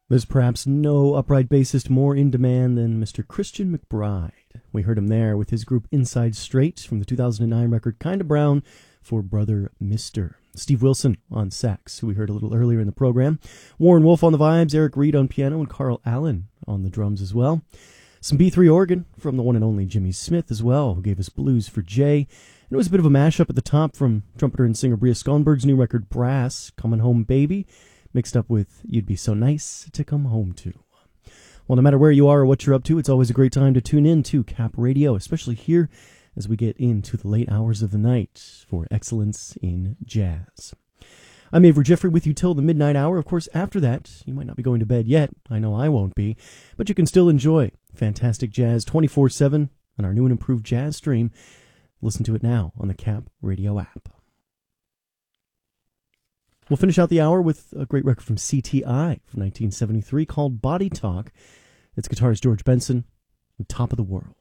There's perhaps no upright bassist more in demand than Mr. Christian McBride. We heard him there with his group Inside Straight from the 2009 record Kinda Brown for Brother Mister. Steve Wilson on sax, who we heard a little earlier in the program. Warren Wolf on the vibes, Eric Reed on piano, and Carl Allen on the drums as well. Some B3 organ from the one and only Jimmy Smith as well, who gave us Blues for Jay. And it was a bit of a mashup at the top from trumpeter and singer Bria Skonberg's new record Brass, Comin' Home Baby, mixed up with You'd Be So Nice to Come Home To. Well, no matter where you are or what you're up to, it's always a great time to tune in to Cap Radio, especially here as we get into the late hours of the night for excellence in jazz. I'm Avery Jeffrey with you till the midnight hour. Of course, after that, you might not be going to bed yet. I know I won't be. But you can still enjoy fantastic jazz 24/7 on our new and improved jazz stream. Listen to it now on the Cap Radio app. We'll finish out the hour with a great record from CTI from 1973 called Body Talk. It's guitarist George Benson, and Top of the World.